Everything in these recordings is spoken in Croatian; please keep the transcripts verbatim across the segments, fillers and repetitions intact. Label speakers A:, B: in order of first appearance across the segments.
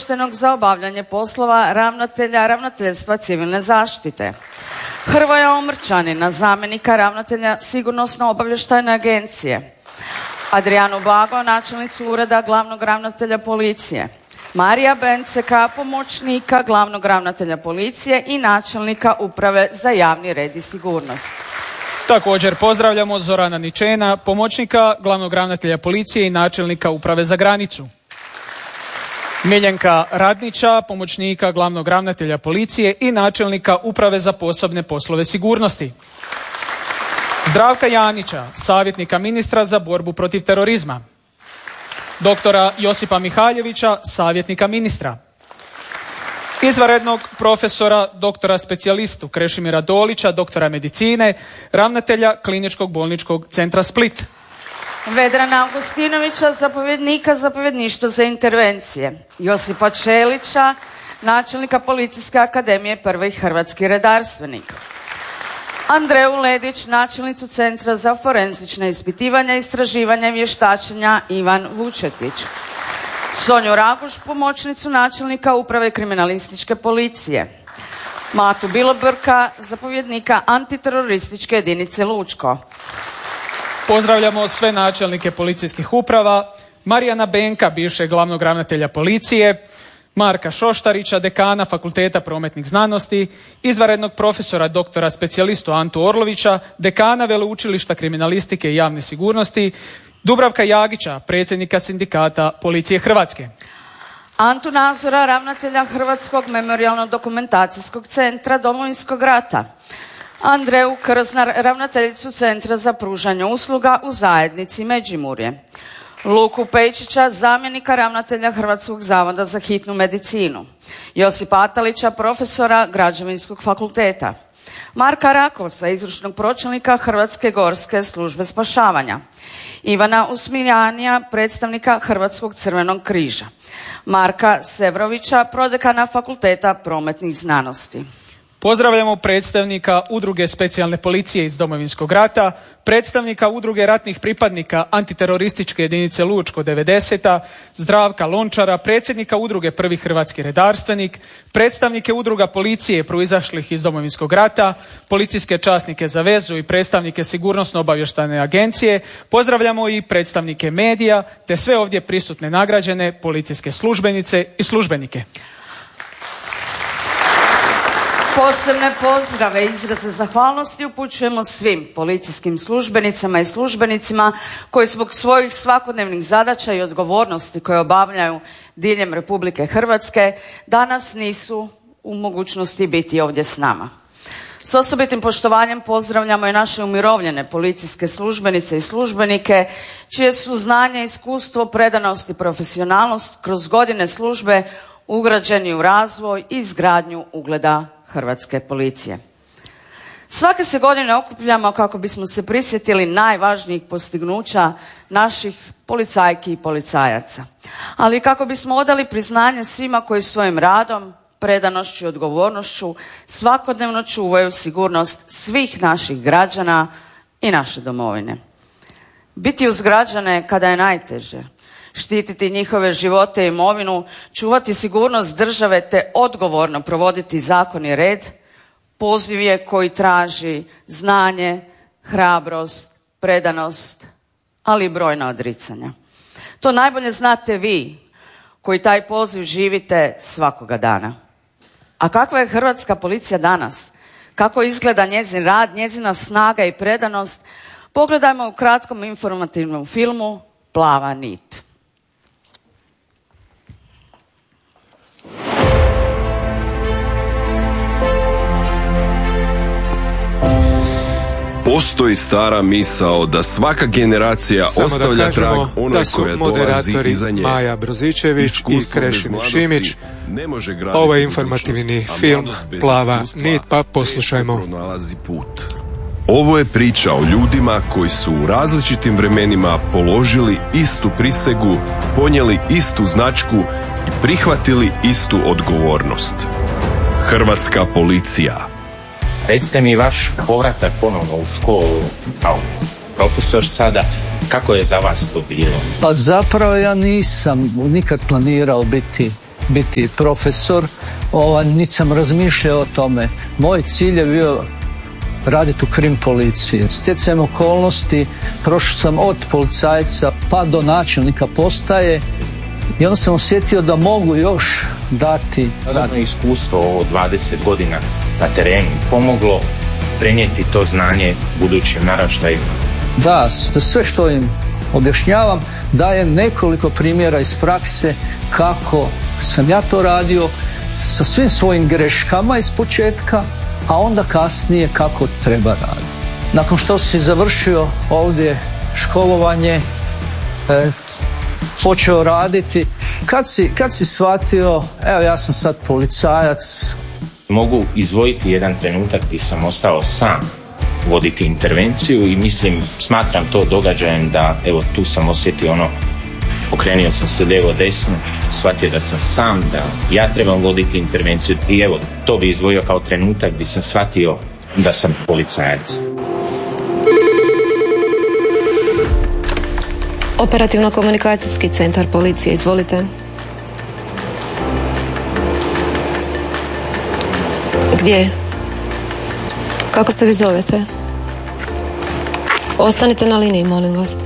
A: ovlaštenog za obavljanje poslova ravnatelja Ravnateljstva civilne zaštite. Hrvoja Omrčanina, zamjenika ravnatelja Sigurnosno-obavještajne agencije. Adrijanu Bago, načelnicu Ureda glavnog ravnatelja policije. Marija Benceka, pomoćnika glavnog ravnatelja policije i načelnika Uprave za javni red i sigurnost.
B: Također pozdravljamo Zorana Ničena, pomoćnika glavnog ravnatelja policije i načelnika Uprave za granicu. Miljenka Radnića, pomoćnika glavnog ravnatelja policije i načelnika Uprave za posebne poslove sigurnosti. Zdravka Janića, savjetnika ministra za borbu protiv terorizma. Doktora Josipa Mihaljevića, savjetnika ministra. Izvanrednog profesora, doktora specijalistu Krešimira Dolića, doktora medicine, ravnatelja Kliničkog bolničkog centra Split.
A: Vedrana Augustinovića, zapovjednika zapovjedništva za intervencije. Josipa Čelića, načelnika Policijske akademije, prvi hrvatski redarstvenik. Andreju Ledić, načelnicu Centra za forenzične ispitivanja, istraživanja i vještačenja, Ivan Vučetić. Sonju Raguš, pomoćnicu načelnika Uprave kriminalističke policije. Matu Bilobrka, zapovjednika antiterorističke jedinice Lučko.
B: Pozdravljamo sve načelnike policijskih uprava, Marijana Benka, bivšeg glavnog ravnatelja policije, Marka Šoštarića, dekana Fakulteta prometnih znanosti, izvanrednog profesora doktora specijalistu Antu Orlovića, dekana Veleučilišta kriminalistike i javne sigurnosti, Dubravka Jagića, predsjednika sindikata Policije Hrvatske.
A: Antu Nazora, ravnatelja Hrvatskog memorijalno-dokumentacijskog centra Domovinskog rata. Andreju Krznar, ravnateljicu Centra za pružanje usluga u zajednici Međimurje. Luku Pejčića, zamjenika ravnatelja Hrvatskog zavoda za hitnu medicinu. Josipa Atalića, profesora Građevinskog fakulteta. Marka Rakovca, izvršnog pročelnika Hrvatske gorske službe spašavanja. Ivana Usmiljanija, predstavnika Hrvatskog crvenog križa. Marka Sevrovića, prodekana Fakulteta prometnih znanosti.
B: Pozdravljamo predstavnika Udruge specijalne policije iz Domovinskog rata, predstavnika Udruge ratnih pripadnika antiterorističke jedinice Lučko devedeseta, Zdravka Lončara, predsjednika Udruge prvi hrvatski redarstvenik, predstavnike Udruga policije proizašlih iz Domovinskog rata, policijske časnike za vezu i predstavnike Sigurnosno-obavještajne agencije. Pozdravljamo i predstavnike medija te sve ovdje prisutne nagrađene policijske službenice i službenike.
A: Posebne pozdrave i izraze zahvalnosti upućujemo svim policijskim službenicama i službenicima koji zbog svojih svakodnevnih zadaća i odgovornosti koje obavljaju diljem Republike Hrvatske danas nisu u mogućnosti biti ovdje s nama. S osobitim poštovanjem pozdravljamo i naše umirovljene policijske službenice i službenike čije su znanje, iskustvo, predanost i profesionalnost kroz godine službe ugrađeni u razvoj i izgradnju ugleda Hrvatske policije. Svake se godine okupljamo kako bismo se prisjetili najvažnijih postignuća naših policajki i policajaca, ali kako bismo odali priznanje svima koji svojim radom, predanošću i odgovornošću svakodnevno čuvaju sigurnost svih naših građana i naše domovine. Biti uz građane kada je najteže, štititi njihove živote i imovinu, čuvati sigurnost države te odgovorno provoditi zakon i red, poziv je koji traži znanje, hrabrost, predanost, ali i brojna odricanja. To najbolje znate vi koji taj poziv živite svakoga dana. A kakva je Hrvatska policija danas? Kako izgleda njezin rad, njezina snaga i predanost? Pogledajmo u kratkom informativnom filmu Plava nit.
C: Postoji stara misao da svaka generacija
D: Samo
C: ostavlja
D: da
C: trag onoj koja dolazi iza nje.
D: Maja Brozičević i Krešimir Šimić. Ovo je informativni film Plava nit, pa poslušajmo.
C: Ovo je priča o ljudima koji su u različitim vremenima položili istu prisegu, ponijeli istu značku i prihvatili istu odgovornost. Hrvatska policija.
E: Recite mi vaš povratak ponovno u školu kao profesor sada, kako je za vas to bilo?
F: Pa zapravo ja nisam nikad planirao biti biti profesor, ovaj, niti sam razmišljao o tome. Moj cilj je bio raditi u krim policiji. Stjecajem okolnosti prošao sam od policajca pa do načelnika postaje i onda sam osjetio da mogu još dati.
E: Radno iskustvo ovo dvadeset godina na terenu pomoglo prenijeti to znanje budućim naraštajima.
F: Da, sve što im objašnjavam dajem nekoliko primjera iz prakse kako sam ja to radio sa svim svojim greškama iz početka, a onda kasnije kako treba raditi. Nakon što si završio ovdje školovanje, e, počeo raditi, kad si, kad si shvatio, evo ja sam sad policajac.
E: Mogu izdvojiti jedan trenutak gdje sam ostao sam voditi intervenciju i mislim, smatram to događajem da evo tu sam osjetio ono, okrenio sam se lijevo desno, shvatio da sam sam, da ja trebam voditi intervenciju i evo to bi izdvojio kao trenutak gdje sam shvatio da sam policajac.
G: Operativno-komunikacijski centar policije, izvolite. Gdje? Kako se vi zovete? Ostanite na liniji, molim vas.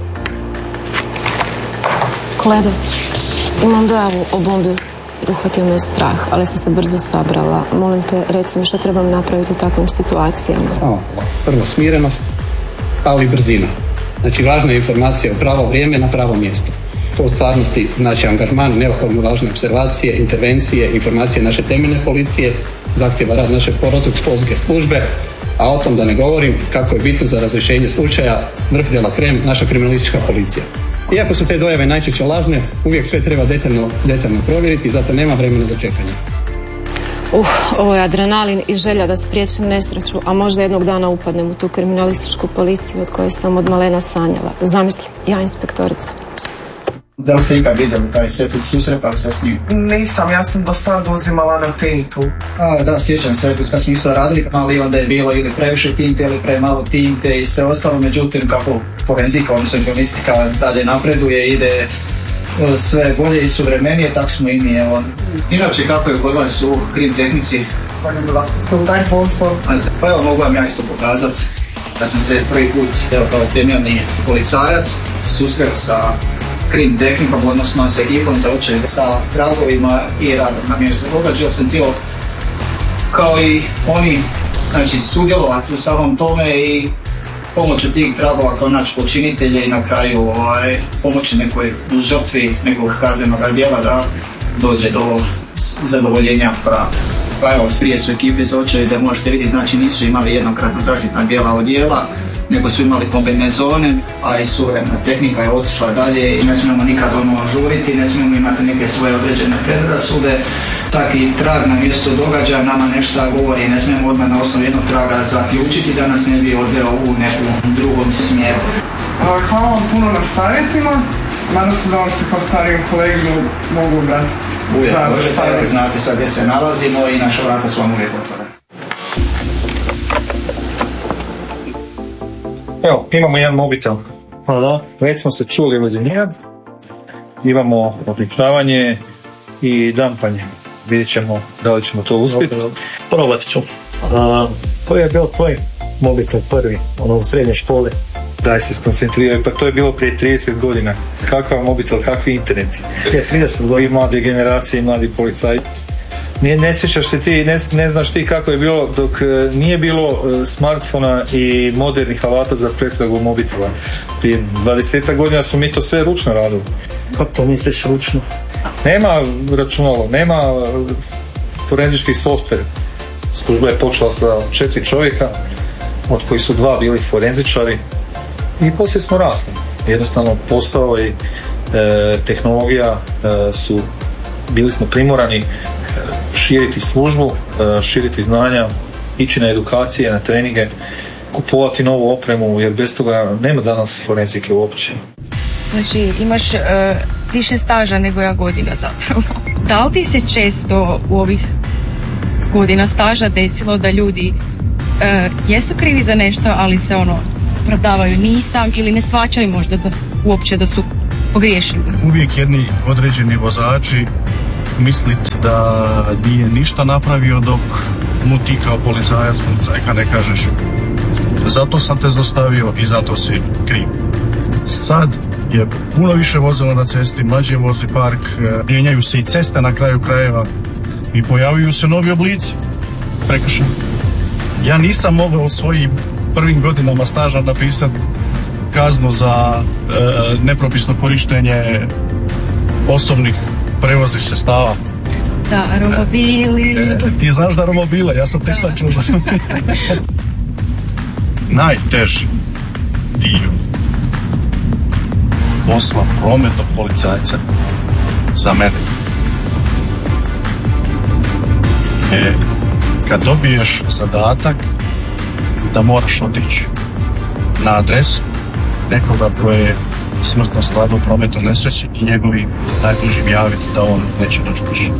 G: Kolega, imam dojavu o bombi. Uhvatio me strah, ali sam se brzo sabrala. Molim te, reci mi što trebam napraviti u takvim situacijama.
H: Samo, prvo smirenost, ali i brzina. Znači, važna je informacija u pravo vrijeme na pravo mjesto. To u stvarnosti znači angažman, neophodno važne observacije, intervencije, informacije naše temeljne policije, zahtjeva rad naše protuzkonske službe, a o tom da ne govorim kako je bitno za razrješenje slučaja vrh de la creme naša kriminalistička policija. Iako su te dojave najčešće lažne, uvijek sve treba detaljno, detaljno provjeriti, zato nema vremena za čekanje.
G: Uh, ovo je adrenalin i želja da spriječim nesreću, a možda jednog dana upadnem u tu kriminalističku policiju od koje sam od malena sanjala. Zamisli, ja inspektorica.
I: Da li ste ikad vidjeli taj set, susretali se s njim?
J: Nisam, ja sam do sada uzimala na tintu.
I: A, da, sjećam se, kad smo isto radili, ali onda je bilo ili previše tinte ili premalo tinte i sve ostalo, međutim kako forenzika, odnosno informistika dalje napreduje, ide sve bolje i suvremenije, tako smo i mi, evo. Inače, kako je kod vas u krim tehnici?
J: Poljubila sam se u taj posao.
I: Pa evo, mogu vam ja isto pokazati da sam se prvi put, evo, kao temeljni policajac susreo sa krim tehnikom, odnosno sa ekipom za očeve, sa tragovima i radom na mjestu događaja. Sam htio, kao i oni, znači, sudjelovati u samom tome i pomoću tih tragova pronaći počinitelje i na kraju ovaj, pomoći nekoj žrtvi nekog kaznenog djela da dođe do zadovoljenja pravde. Pa evo, prije su ekipe za očeve, možete vidjeti, znači nisu imali jednokratno zaštitna bijela odjela, nego su imali kombinezone, a i suvremena tehnika je otišla dalje i ne smijemo nikad ono žuriti, ne smijemo imati neke svoje određene predrasude. Taki trag na mjestu događaja nama nešto govori, ne smijemo odmah na osnovu jednog traga zaključiti da nas ne bi odveo u nekom drugom smjeru.
J: Hvala vam puno na savjetima, nadam se da vam se kao starijim kolegi mogu obratiti.
I: Uvijek možete, znate sad gdje se nalazimo i naša vrata su vam uvijek otvorena.
K: Evo, imamo jedan mobitel. Hvala. Već smo se čuli uz njega. Imamo opričavanje i dampanje. Vidjet ćemo da li ćemo to uspjeti.
L: Probat ću. A, koji je bio tvoj mobitel prvi, ono u srednjoj školi?
K: Daj se skoncentriraj, pa to je bilo prije trideset godina. Kakav mobitel, kakvi interneti?
L: Je, trideset godina.
K: I mlade generacije, i mladi policajci. Ne, ne sjećaš se ti, ne, ne znaš ti kako je bilo dok nije bilo uh, smartfona i modernih alata za pretragu mobitela. Prije dvadeset godina smo mi to sve ručno radili.
L: Kako to misliš ručno?
K: Nema računalo, nema forenzički softver. Služba je počela sa četiri čovjeka, od kojih su dva bili forenzičari i poslije smo rasli. Jednostavno posao i e, tehnologija e, su, bili smo primorani širiti službu, širiti znanja, ići na edukacije, na treninge, kupovati novu opremu, jer bez toga nema danas forenzike uopće.
M: Znači, imaš uh, više staža nego ja godina zapravo. Da li ti se često u ovih godina staža desilo da ljudi uh, jesu krivi za nešto, ali se ono opravdavaju nisam ili ne shvaćaju možda da, uopće da su pogriješili?
N: Uvijek jedni određeni vozači misliti da nije ništa napravio dok mu ti kao policajac policajka ne kažeš zato sam te zaustavio i zato si kriv. Sad je puno više vozila na cesti, mlađe vozi park, mijenjaju se i ceste na kraju krajeva i pojavljuju se novi oblici prekršaja. Ja nisam mogao u svojim prvim godinama staža napisati kaznu za e, nepropisno korištenje osobnih prevoznih sredstava.
M: Da, romobili.
N: E, ti znaš da romobile, ja sam tek sad čuo. Najteži dio posla prometnog policajca za mene je kad dobiješ zadatak da moraš otići na adresu nekoga koji je smrtno stradao u prometnoj nesreći i njegovi najbližim javiti da on neće doći kući.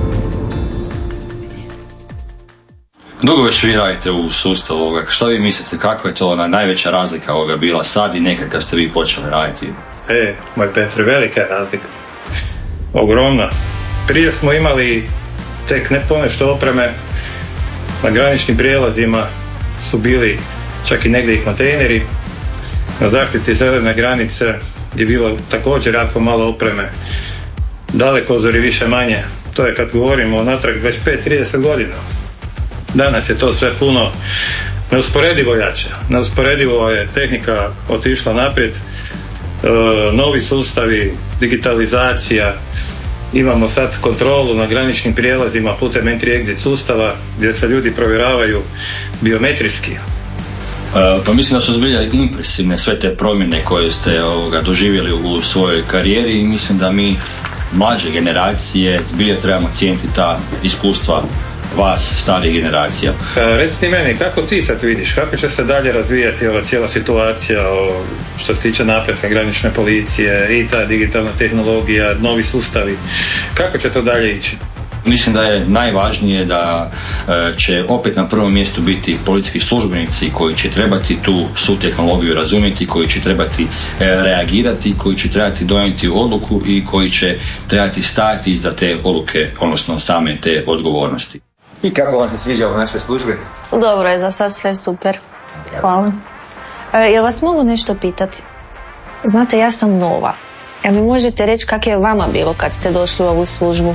O: Dugo već vi radite u sustavu ovoga. Što vi mislite, kakva je to ona najveća razlika ovoga bila sad i nekad kad ste vi počeli raditi?
K: E, moj Petre, velika je razlika. Ogromna. Prije smo imali tek ne ponešto opreme, na graničnim prijelazima su bili čak i negdje i kontejneri, na zaštiti zelene granice je bilo također jako malo opreme, dalekozori više manje, to je kad govorimo o natrag dvadeset pet do trideset godina. Danas je to sve puno neusporedivo jače, neusporedivo je tehnika otišla naprijed, e, novi sustavi, digitalizacija, imamo sad kontrolu na graničnim prijelazima putem entry-exit sustava gdje se ljudi provjeravaju biometrijski.
O: Uh, pa mislim da su zbilja impresivne sve te promjene koje ste ovoga, doživjeli u svojoj karijeri i mislim da mi mlađe generacije zbilja trebamo cijeniti ta iskustva vas, starih generacija.
K: Uh, reci ti meni, kako ti sad vidiš, kako će se dalje razvijati ova cijela situacija o, što se tiče napretka granične policije i ta digitalna tehnologija, novi sustavi, kako će to dalje ići?
O: Mislim da je najvažnije da e, će opet na prvom mjestu biti policijski službenici koji će trebati tu svu tehnologiju razumjeti, koji će trebati e, reagirati, koji će trebati donijeti odluku i koji će trebati stajati iza te odluke, odnosno same te odgovornosti.
P: I kako vam se sviđa u našoj službi?
Q: Dobro je, za sad sve super. Hvala. E, jel vas mogu nešto pitati? Znate, ja sam nova. Jel mi možete reći kako je vama bilo kad ste došli u ovu službu?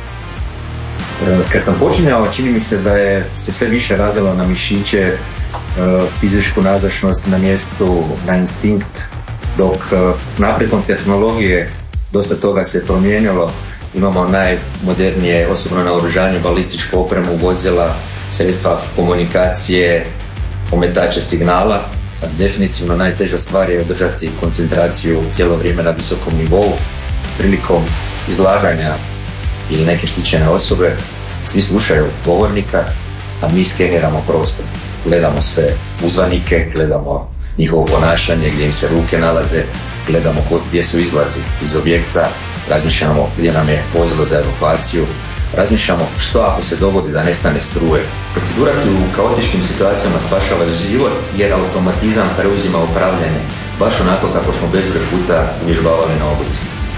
P: Kad sam počinjao, čini mi se da je se sve više radilo na mišiće, fizičku nazočnost na mjestu, na instinkt, dok napredom tehnologije dosta toga se promijenilo. Imamo najmodernije osobno naoružanje, balističku opremu, vozila, sredstva komunikacije, ometače signala. Definitivno najteža stvar je održati koncentraciju cijelo vrijeme na visokom nivou. Prilikom izlaganja ili neke štićene osobe, svi slušaju govornika, a mi skeniramo prostor. Gledamo sve uzvanike, gledamo njihovo ponašanje, gdje im se ruke nalaze, gledamo gdje su izlazi iz objekta, razmišljamo gdje nam je vozilo za evakuaciju, razmišljamo što ako se dogodi da nestane struje. Procedurati u kaotičnim situacijama spašava život jer automatizam preuzima upravljanje, baš onako kako smo bezbroj puta uvježbavali na obuci.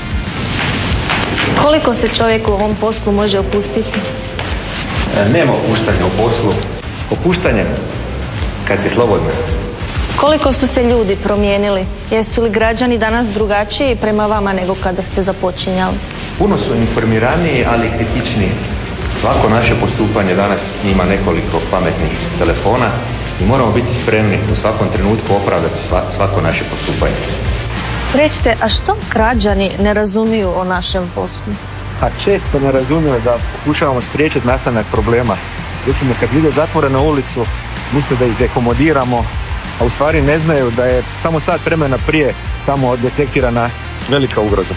Q: Koliko se čovjek u ovom poslu može opustiti?
P: Nema opuštanja u poslu. Opuštanje kad si slobodna.
Q: Koliko su se ljudi promijenili? Jesu li građani danas drugačiji prema vama nego kada ste započinjali?
P: Puno su informiraniji, ali kritičniji. Svako naše postupanje danas snima nekoliko pametnih telefona i moramo biti spremni u svakom trenutku opravdati svako naše postupanje.
Q: Recite, a što građani ne razumiju o našem poslu?
L: A često ne razumiju da pokušavamo spriječiti nastanak problema. Recimo, kad vide zatvore na ulicu, misle da ih dekomodiramo, a u stvari ne znaju da je samo sat vremena prije tamo detektirana velika ugroza.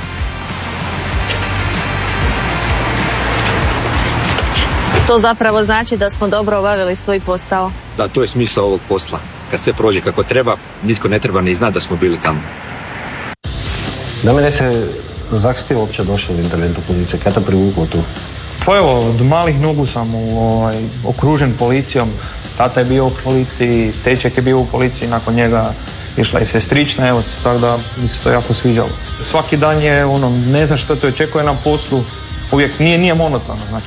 Q: To zapravo znači da smo dobro obavili svoj posao.
P: Da, to je smisao ovog posla. Kad sve prođe kako treba, nitko ne treba ni znati da smo bili tamo.
R: Da li se, zak ste uopće došli u interventu policije? Kada te privuklo tu?
S: Pa evo, od malih nogu sam ovaj, okružen policijom. Tata je bio u policiji, teček je bio u policiji, nakon njega išla i sestrična, evo, tako da mi se to jako sviđalo. Svaki dan je ono, ne znam što te očekuje na poslu, uvijek nije, nije monotono. Znači